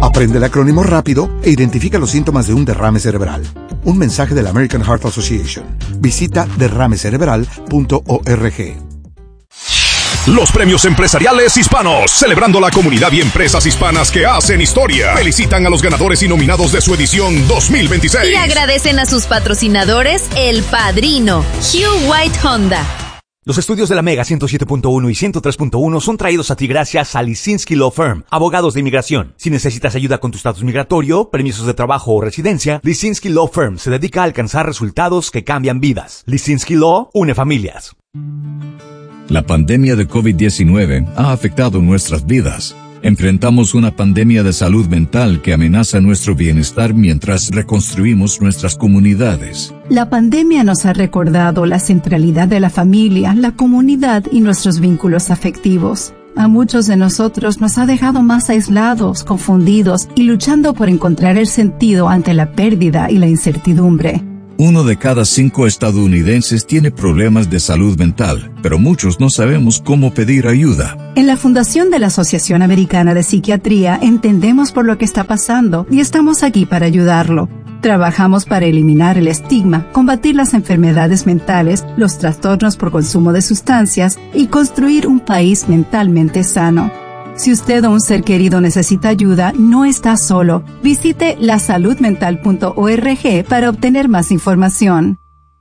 Aprende el acrónimo rápido e identifica los síntomas de un derrame cerebral. Un mensaje de la American Heart Association. Visita derramecerebral.org. Los premios empresariales hispanos, celebrando la comunidad y empresas hispanas que hacen historia. Felicitan a los ganadores y nominados de su edición 2026. Y agradecen a sus patrocinadores, El Padrino, Hugh White Honda. Los estudios de la Mega 107.1 y 103.1 son traídos a ti gracias a Lisinski Law Firm, abogados de inmigración. Si necesitas ayuda con tu estatus migratorio, permisos de trabajo o residencia, Lisinski Law Firm se dedica a alcanzar resultados que cambian vidas. Lisinski Law une familias. La pandemia de COVID-19 ha afectado nuestras vidas. Enfrentamos una pandemia de salud mental que amenaza nuestro bienestar mientras reconstruimos nuestras comunidades. La pandemia nos ha recordado la centralidad de la familia, la comunidad y nuestros vínculos afectivos. A muchos de nosotros nos ha dejado más aislados, confundidos y luchando por encontrar el sentido ante la pérdida y la incertidumbre. 1 de cada 5 estadounidenses tiene problemas de salud mental, pero muchos no sabemos cómo pedir ayuda. En la Fundación de la Asociación Americana de Psiquiatría entendemos por lo que está pasando y estamos aquí para ayudarlo. Trabajamos para eliminar el estigma, combatir las enfermedades mentales, los trastornos por consumo de sustancias y construir un país mentalmente sano. Si usted o un ser querido necesita ayuda, no está solo. Visite lasaludmental.org para obtener más información.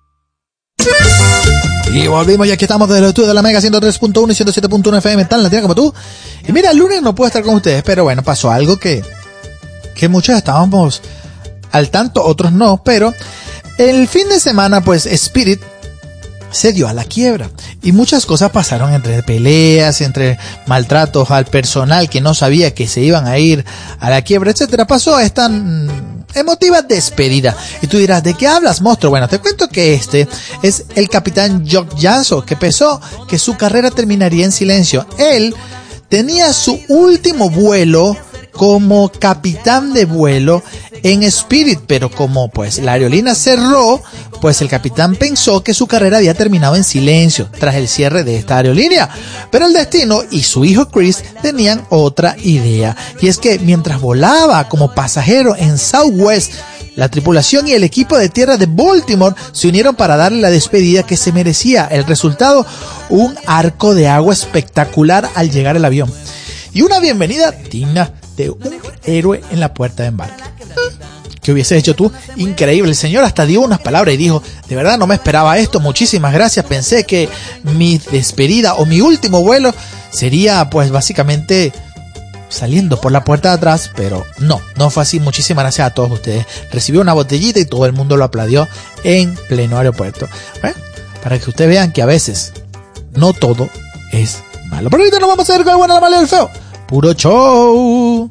Y volvimos, ya que estamos desde el estudio de la Mega 103.1 y 107.1 FM, tan latina como tú. Y mira, el lunes no puedo estar con ustedes, pero bueno, pasó algo que muchos estábamos al tanto, otros no, pero el fin de semana, pues, Spirit se dio a la quiebra y muchas cosas pasaron, entre peleas, entre maltratos al personal que no sabía que se iban a ir a la quiebra, etcétera. Pasó esta emotiva despedida. Y tú dirás, ¿de qué hablas, monstruo? Bueno, te cuento que este es el capitán Jock Janso, que pensó que su carrera terminaría en silencio. Él tenía su último vuelo como capitán de vuelo en Spirit, pero como pues la aerolínea cerró, pues el capitán pensó que su carrera había terminado en silencio tras el cierre de esta aerolínea. Pero el destino y su hijo Chris tenían otra idea, y es que mientras volaba como pasajero en Southwest, la tripulación y el equipo de tierra de Baltimore se unieron para darle la despedida que se merecía. El resultado, un arco de agua espectacular al llegar el avión y una bienvenida digna de un héroe en la puerta de embarque. ¿Qué hubieses hecho tú? Increíble. El señor hasta dio unas palabras y dijo, de verdad no me esperaba esto, muchísimas gracias, pensé que mi despedida o mi último vuelo sería pues básicamente saliendo por la puerta de atrás, pero no fue así. Muchísimas gracias a todos ustedes. Recibió una botellita y todo el mundo lo aplaudió en pleno aeropuerto. Para que ustedes vean que a veces no todo es malo. Pero ahorita nos vamos a ver con el bueno, la mala y el feo. Puro show.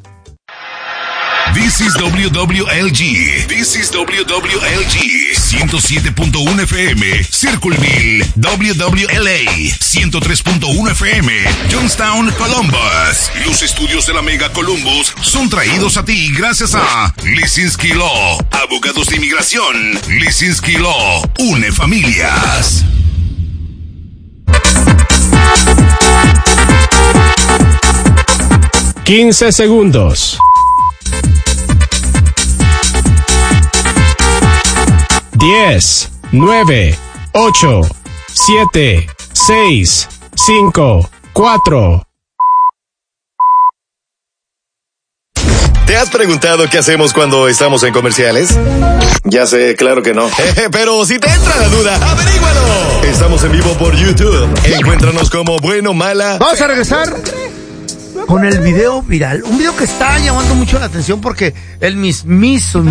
This is WWLG. This is WWLG. 107.1 FM. Circleville. WWLA. 103.1 FM. Johnstown, Columbus. Los estudios de la Mega Columbus son traídos a ti gracias a Lisinski Law. Abogados de inmigración. Lisinski Law. Une familias. 15 segundos. 10, 9, 8, 7, 6, 5, 4. ¿Te has preguntado qué hacemos cuando estamos en comerciales? Ya sé, claro que no. Pero si te entra la duda, averígualo. Estamos en vivo por YouTube. Encuéntranos como Bueno, Mala. Vamos a regresar con el video viral. Un video que está llamando mucho la atención porque el mismito.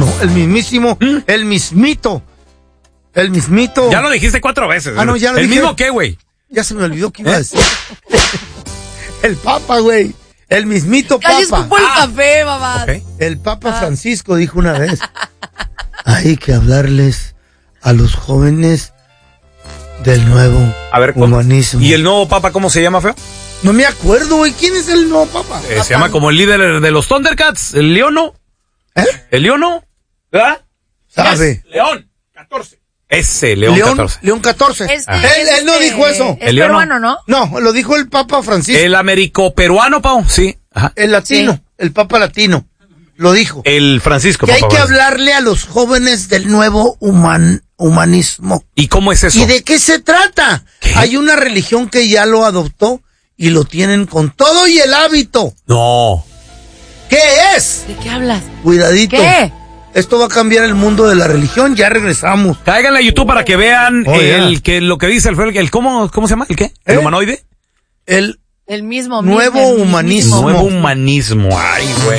Ya lo dijiste 4 veces. Ah, no, ya lo ¿El dije. mismo qué, güey? Ya se me olvidó qué iba a decir. El Papa, güey. El mismito Papa. Casi escupo el café, mamá. Okay. El Papa Francisco dijo una vez: hay que hablarles a los jóvenes del nuevo humanismo. ¿Y el nuevo Papa cómo se llama, feo? No me acuerdo, güey. ¿Quién es el nuevo Papa? Se llama como el líder de los Thundercats, el Leono. ¿El Leono? ¿Verdad? ¿Sabe? León 14. Ese, León 14. León 14. Él no dijo eso. Es peruano, ¿no? No, lo dijo el Papa Francisco. El americo-peruano, Pau. Sí. Ajá. El latino. Sí. El Papa latino. Lo dijo. El Francisco. Que hay papá, que hablarle a los jóvenes del nuevo humanismo. ¿Y cómo es eso? ¿Y de qué se trata? ¿Qué? Hay una religión que ya lo adoptó y lo tienen con todo y el hábito. No. ¿Qué es? ¿De qué hablas? Cuidadito. ¿Qué? Esto va a cambiar el mundo de la religión. Ya regresamos. Cáiganle a YouTube para que vean lo que dice el ¿cómo se llama? ¿El qué? ¿El humanoide? El El mismo. nuevo humanismo. Nuevo humanismo. Ay, güey.